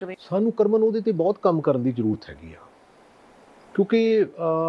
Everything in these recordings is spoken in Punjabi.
ਸਾਨੂੰ ਕਰਮਨ ਉਹਦੇ ਤੇ ਬਹੁਤ ਕੰਮ ਕਰਨ ਦੀ ਜ਼ਰੂਰਤ ਹੈਗੀ ਆ, ਕਿਉਂਕਿ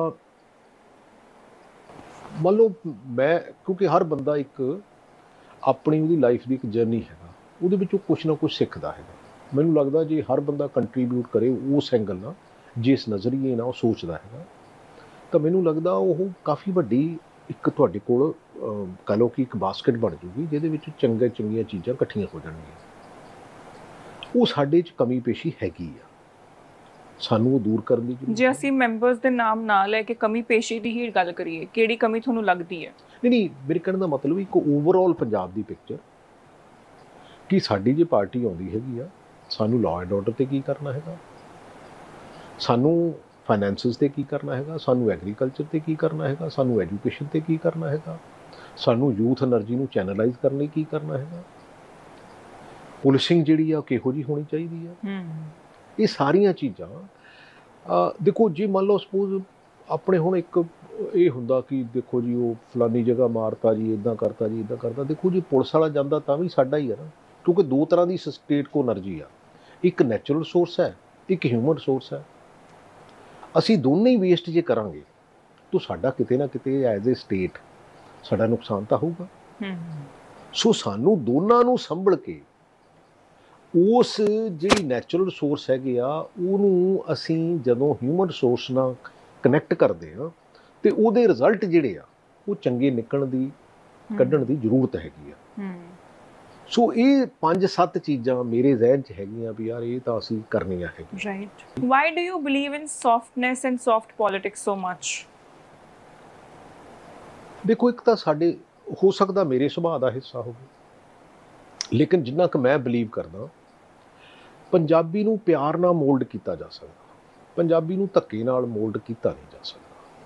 ਮੰਨ ਲਓ ਮੈਂ, ਕਿਉਂਕਿ ਹਰ ਬੰਦਾ ਇੱਕ ਆਪਣੀ ਉਹਦੀ ਲਾਈਫ ਦੀ ਇੱਕ ਜਰਨੀ ਹੈਗਾ, ਉਹਦੇ ਵਿੱਚੋਂ ਕੁਛ ਨਾ ਕੁਛ ਸਿੱਖਦਾ ਹੈਗਾ। ਮੈਨੂੰ ਲੱਗਦਾ ਜੇ ਹਰ ਬੰਦਾ ਕੰਟਰੀਬਿਊਟ ਕਰੇ ਉਸ ਐਂਗਲ ਨਾਲ, ਜਿਸ ਨਜ਼ਰੀਏ ਨਾਲ ਉਹ ਸੋਚਦਾ ਹੈਗਾ, ਤਾਂ ਮੈਨੂੰ ਲੱਗਦਾ ਉਹ ਕਾਫੀ ਵੱਡੀ ਇੱਕ ਤੁਹਾਡੇ ਕੋਲ ਕਹਿ ਲਓ ਕਿ ਇੱਕ ਬਾਸਕਟ ਬਣ ਜੂਗੀ, ਜਿਹਦੇ ਵਿੱਚ ਚੰਗੀਆਂ ਚੀਜ਼ਾਂ ਇਕੱਠੀਆਂ ਹੋ ਜਾਣਗੀਆਂ। ਉਹ ਸਾਡੇ 'ਚ ਕਮੀ ਪੇਸ਼ੀ ਹੈਗੀ ਆ, ਸਾਨੂੰ ਉਹ ਦੂਰ ਕਰਨ ਦੀ ਜ਼ਰੂਰਤ ਜੇ ਅਸੀਂ ਮੈਂਬਰਸ ਦੇ ਨਾਮ ਨਾ ਲੈ ਕੇ ਕਮੀ ਪੇਸ਼ੀ ਦੀ ਹੀ ਗੱਲ ਕਰੀਏ, ਕਿਹੜੀ ਕਮੀ ਤੁਹਾਨੂੰ ਲੱਗਦੀ ਹੈ? ਨਹੀਂ, ਮੇਰੇ ਕਹਿਣ ਦਾ ਮਤਲਬ ਇੱਕ ਓਵਰਆਲ ਪੰਜਾਬ ਦੀ ਪਿਕਚਰ, ਕਿ ਸਾਡੀ ਜੇ ਪਾਰਟੀ ਆਉਂਦੀ ਹੈਗੀ ਆ, ਸਾਨੂੰ ਲਾਅ ਐਂਡ ਆਰਡਰ 'ਤੇ ਕੀ ਕਰਨਾ ਹੈਗਾ, ਸਾਨੂੰ ਫਾਈਨੈਂਸਿਸ 'ਤੇ ਕੀ ਕਰਨਾ ਹੈਗਾ, ਸਾਨੂੰ ਐਗਰੀਕਲਚਰ 'ਤੇ ਕੀ ਕਰਨਾ ਹੈਗਾ, ਸਾਨੂੰ ਐਜੂਕੇਸ਼ਨ 'ਤੇ ਕੀ ਕਰਨਾ ਹੈਗਾ, ਸਾਨੂੰ ਯੂਥ ਐਨਰਜੀ ਨੂੰ ਚੈਨਲਾਈਜ਼ ਕਰਨ ਲਈ ਕੀ ਕਰਨਾ ਹੈਗਾ, ਪੁਲਿਸਿੰਗ ਜਿਹੜੀ ਆ ਕਿਹੋ ਜਿਹੀ ਹੋਣੀ ਚਾਹੀਦੀ ਆ। ਇਹ ਸਾਰੀਆਂ ਚੀਜ਼ਾਂ ਦੇਖੋ, ਜੇ ਮੰਨ ਲਓ ਸਪੋਜ਼ ਆਪਣੇ ਹੁਣ ਇੱਕ ਇਹ ਹੁੰਦਾ ਕਿ ਦੇਖੋ ਜੀ ਉਹ ਫਲਾਨੀ ਜਗ੍ਹਾ ਮਾਰਤਾ ਜੀ, ਇੱਦਾਂ ਕਰਤਾ ਜੀ, ਇੱਦਾਂ ਕਰਤਾ। ਦੇਖੋ ਜੀ ਪੁਲਿਸ ਵਾਲਾ ਜਾਂਦਾ ਤਾਂ ਵੀ ਸਾਡਾ ਹੀ ਆ ਨਾ, ਕਿਉਂਕਿ ਦੋ ਤਰ੍ਹਾਂ ਦੀ ਸਟੇਟ ਕੋ ਐਨਰਜੀ ਆ, ਇੱਕ ਨੈਚੁਰਲ ਸੋਰਸ ਹੈ, ਇੱਕ ਹਿਊਮਨ ਸੋਰਸ ਹੈ। ਅਸੀਂ ਦੋਨੇ ਹੀ ਵੇਸਟ ਜੇ ਕਰਾਂਗੇ ਤਾਂ ਸਾਡਾ ਕਿਤੇ ਨਾ ਕਿਤੇ ਐਜ਼ ਏ ਸਟੇਟ ਸਾਡਾ ਨੁਕਸਾਨ ਤਾਂ ਹੋਊਗਾ। ਸੋ ਸਾਨੂੰ ਦੋਨਾਂ ਨੂੰ ਸੰਭਲ ਕੇ ਉਸ ਜਿਹੜੀ ਨੈਚੁਰਲ ਸੋਰਸ ਹੈਗੇ ਆ, ਉਹਨੂੰ ਅਸੀਂ ਜਦੋਂ ਹਿਊਮਨ ਸੋਰਸ ਨਾਲ ਕਨੈਕਟ ਕਰਦੇ ਹਾਂ ਤੇ ਉਹਦੇ ਰਿਜ਼ਲਟ ਜਿਹੜੇ ਆ ਉਹ ਚੰਗੇ ਨਿਕਲਣ ਦੀ ਕੱਢਣ ਦੀ ਜ਼ਰੂਰਤ ਹੈਗੀ ਆ। ਸੋ ਇਹ 5-7 ਚੀਜ਼ਾਂ ਮੇਰੇ ਜ਼ਿਹਨ 'ਚ ਹੈਗੀਆਂ ਵੀ ਯਾਰ ਇਹ ਤਾਂ ਅਸੀਂ ਕਰਨੀਆਂ ਹੈਗੀਆਂ। Right. Why do you believe in softness and soft politics so much? ਦੇਖੋ, ਇੱਕ ਤਾਂ ਸਾਡੇ ਹੋ ਸਕਦਾ ਮੇਰੇ ਸੁਭਾਅ ਦਾ ਹਿੱਸਾ ਹੋਵੇ, ਲੇਕਿਨ ਜਿੰਨਾ ਕੁ ਮੈਂ ਬਿਲੀਵ ਕਰਦਾ, ਪੰਜਾਬੀ ਨੂੰ ਪਿਆਰ ਨਾਲ ਮੋਲਡ ਕੀਤਾ ਜਾ ਸਕਦਾ, ਪੰਜਾਬੀ ਨੂੰ ਧੱਕੇ ਨਾਲ ਮੋਲਡ ਕੀਤਾ ਨਹੀਂ ਜਾ ਸਕਦਾ।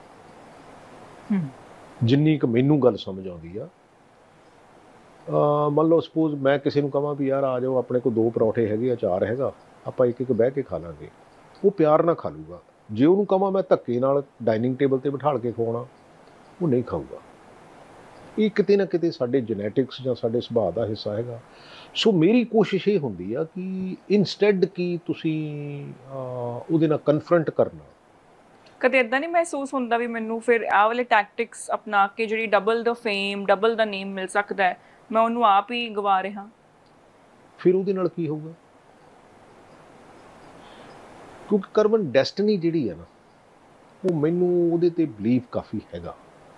ਜਿੰਨੀ ਕੁ ਮੈਨੂੰ ਗੱਲ ਸਮਝ ਆਉਂਦੀ ਆ, ਮੰਨ ਲਓ ਸਪੋਜ਼ ਮੈਂ ਕਿਸੇ ਨੂੰ ਕਹਾਂ ਵੀ ਯਾਰ ਆ ਜਾਓ, ਆਪਣੇ ਕੋਲ 2 ਪਰੌਠੇ ਹੈਗੇ, ਅਚਾਰ ਹੈਗਾ, ਆਪਾਂ ਇੱਕ ਬਹਿ ਕੇ ਖਾ ਲਾਂਗੇ, ਉਹ ਪਿਆਰ ਨਾਲ ਖਾ ਲੂਗਾ। ਜੇ ਉਹਨੂੰ ਕਹਾਂ ਮੈਂ ਧੱਕੇ ਨਾਲ ਡਾਈਨਿੰਗ ਟੇਬਲ 'ਤੇ ਬਿਠਾਲ ਕੇ ਖਵਾਉਣਾ, ਉਹ ਨਹੀਂ ਖਾਊਗਾ। ਇਹ ਕਿਤੇ ਨਾ ਕਿਤੇ ਸਾਡੇ ਜੈਨੇਟਿਕਸ ਜਾਂ ਸਾਡੇ ਸੁਭਾਅ ਦਾ ਹਿੱਸਾ ਹੈਗਾ। ਸੋ ਮੇਰੀ ਕੋਸ਼ਿਸ਼ ਇਹ ਹੁੰਦੀ ਆ ਕਿ ਇਨਸਟੈਡ ਕਿ ਤੁਸੀਂ ਉਹਦੇ ਨਾਲ ਕਨਫਰੰਟ ਕਰਨਾ। ਕਦੇ ਇਦਾਂ ਨਹੀਂ ਮਹਿਸੂਸ ਹੁੰਦਾ ਵੀ ਮੈਨੂੰ ਫਿਰ ਆਹ ਵਾਲੇ ਟੈਕਟਿਕਸ ਅਪਣਾ ਕੇ ਜਿਹੜੀ ਡਬਲ ਦਾ ਫੇਮ, ਡਬਲ ਦਾ ਨੇਮ ਮਿਲ ਸਕਦਾ ਹੈ, ਮੈਂ ਉਹਨੂੰ ਆਪ ਹੀ ਗਵਾ ਰਿਹਾ? ਫਿਰ ਉਹਦੇ ਨਾਲ ਕੀ ਹੋਊਗਾ? ਕਿਉਂਕਿ ਕਰਮਨ ਡੈਸਟਨੀ ਜਿਹੜੀ ਹੈ ਨਾ, ਉਹ ਮੈਨੂੰ ਉਹਦੇ 'ਤੇ ਬਿਲੀਵ ਕਾਫੀ ਹੈਗਾ।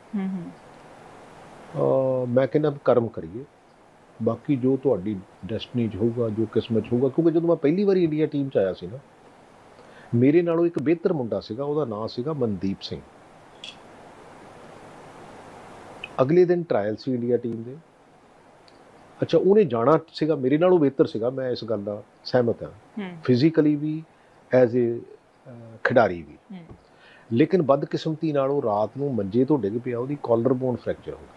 ਮੈਂ ਕਹਿੰਦਾ ਕਰਮ ਕਰੀਏ, ਬਾਕੀ ਜੋ ਤੁਹਾਡੀ ਡੈਸਟਨੀ 'ਚ ਹੋਊਗਾ, ਜੋ ਕਿਸਮਤ 'ਚ ਹੋਊਗਾ। ਕਿਉਂਕਿ ਜਦੋਂ ਮੈਂ ਪਹਿਲੀ ਵਾਰੀ ਇੰਡੀਆ ਟੀਮ 'ਚ ਆਇਆ ਸੀ ਨਾ, ਮੇਰੇ ਨਾਲੋਂ ਇੱਕ ਬਿਹਤਰ ਮੁੰਡਾ ਸੀਗਾ, ਉਹਦਾ ਨਾਂ ਸੀਗਾ ਮਨਦੀਪ ਸਿੰਘ। ਅਗਲੇ ਦਿਨ ਟਰਾਇਲ ਸੀ ਇੰਡੀਆ ਟੀਮ ਦੇ। ਅੱਛਾ, ਉਹਨੇ ਜਾਣਾ ਸੀਗਾ, ਮੇਰੇ ਨਾਲੋਂ ਬਿਹਤਰ ਸੀਗਾ, ਮੈਂ ਇਸ ਗੱਲ ਦਾ ਸਹਿਮਤ ਹਾਂ, ਫਿਜ਼ੀਕਲੀ ਵੀ ਐਜ਼ ਏ ਖਿਡਾਰੀ ਵੀ। ਲੇਕਿਨ ਬਦਕਿਸਮਤੀ ਨਾਲ ਉਹ ਰਾਤ ਨੂੰ ਮੰਜੇ ਤੋਂ ਡਿੱਗ ਪਿਆ, ਉਹਦੀ ਕਾਲਰ ਬੋਨ ਫ੍ਰੈਕਚਰ ਹੋ ਗਈ।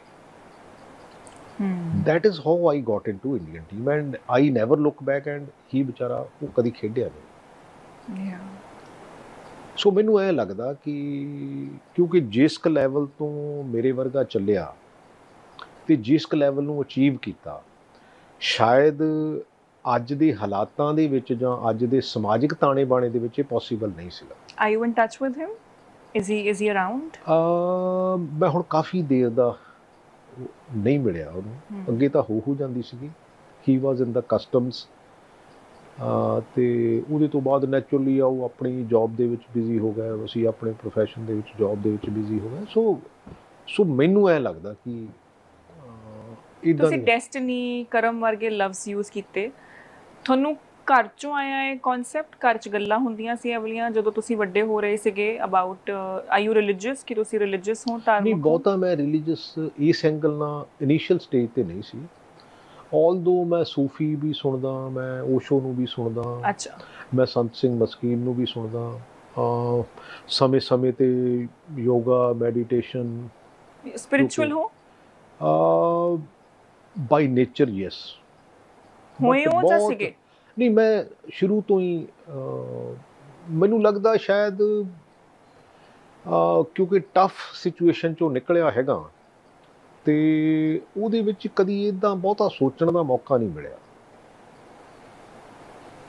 That is how I got into Indian team and I never look back and he ਵਿਚਾਰਾ ਉਹ ਕਦੀ ਖੇਡਿਆ ਨਹੀਂ। ਸੋ ਮੈਨੂੰ ਇਹ ਲੱਗਦਾ ਕਿ ਕਿਉਂਕਿ ਜਿਸ ਕ ਲੈਵਲ ਤੋਂ ਮੇਰੇ ਵਰਗਾ ਚੱਲਿਆ ਤੇ ਜਿਸ ਕ ਲੈਵਲ ਨੂੰ ਅਚੀਵ ਕੀਤਾ, ਸ਼ਾਇਦ ਅੱਜ ਦੇ ਹਾਲਾਤਾਂ ਦੇ ਵਿੱਚ ਜਾਂ ਅੱਜ ਦੇ ਸਮਾਜਿਕ ਤਾਣੇ ਬਾਣੇ ਦੇ ਵਿੱਚ ਇਹ ਪੋਸੀਬਲ ਨਹੀਂ ਸੀਗਾ। Are you in touch with him? Is he around? ਮੈਂ ਹੁਣ ਕਾਫੀ ਦੇਰ ਦਾ ਨਹੀਂ ਮਿਲਿਆ ਉਹਨੂੰ। ਅੱਗੇ ਤਾਂ ਹੋ ਜਾਂਦੀ ਸੀਗੀ, ਹੀ ਵਾਜ਼ ਇਨ ਦਾ ਕਸਟਮਸ, ਅਤੇ ਉਹਦੇ ਤੋਂ ਬਾਅਦ ਨੈਚੁਰਲੀ ਆ ਉਹ ਆਪਣੀ ਜੋਬ ਦੇ ਵਿੱਚ ਬਿਜ਼ੀ ਹੋ ਗਏ, ਅਸੀਂ ਆਪਣੇ ਪ੍ਰੋਫੈਸ਼ਨ ਦੇ ਵਿੱਚ ਜੋਬ ਦੇ ਵਿੱਚ ਬਿਜ਼ੀ ਹੋ ਗਏ। ਸੋ ਮੈਨੂੰ ਇਹ ਲੱਗਦਾ ਕਿ ਤੁਸੀਂ ਡੈਸਟਨੀ, ਕਰਮ ਵਰਗੇ ਲਫ਼ਜ਼ ਯੂਜ਼ ਕੀਤੇ, ਤੁਹਾਨੂੰ ਘਰ 'ਚੋਂ ਆਇਆ ਇਹ ਕਨਸੈਪਟ? ਘਰ 'ਚ ਗੱਲਾਂ ਹੁੰਦੀਆਂ ਸੀ ਇਹ ਵਾਲੀਆਂ ਜਦੋਂ ਤੁਸੀਂ ਵੱਡੇ ਹੋ ਰਹੇ ਸੀਗੇ ਅਬਾਊਟ ਆਰ ਯੂ ਰਿਲੀਜੀਅਸ, ਕਿ ਤੁਸੀਂ ਰਿਲੀਜੀਅਸ ਹੋ? ਨਹੀਂ, ਬਹੁਤਾ ਮੈਂ ਰਿਲੀਜੀਅਸ ਇਸ ਐਂਗਲ ਨਾਲ ਇਨੀਸ਼ੀਅਲ ਸਟੇਜ 'ਤੇ ਨਹੀਂ ਸੀ। ਆਲਦੋ ਮੈਂ ਸੂਫੀ ਵੀ ਸੁਣਦਾ, ਮੈਂ ਓਸ਼ੋ ਨੂੰ ਵੀ ਸੁਣਦਾ। ਅੱਛਾ। ਮੈਂ ਸੰਤ ਸਿੰਘ ਮਸਕੀਨ ਨੂੰ ਵੀ ਸੁਣਦਾ। ਸਮੇਂ-ਸਮੇਂ 'ਤੇ ਯੋਗਾ, ਮੈਡੀਟੇਸ਼ਨ। ਸਪਿਰਿਚੁਅਲ ਹੋ? By nature yes. ਹੋਏ ਹੋ ਜਾਂ ਸੀਗੇ? ਨਹੀਂ, ਮੈਂ ਸ਼ੁਰੂ ਤੋਂ ਹੀ ਮੈਨੂੰ ਲੱਗਦਾ ਸ਼ਾਇਦ ਕਿਉਂਕਿ ਟਫ ਸਿਚੁਏਸ਼ਨ 'ਚੋਂ ਨਿਕਲਿਆ ਹੈਗਾ, ਅਤੇ ਉਹਦੇ ਵਿੱਚ ਕਦੀ ਇੱਦਾਂ ਬਹੁਤਾ ਸੋਚਣ ਦਾ ਮੌਕਾ ਨਹੀਂ ਮਿਲਿਆ।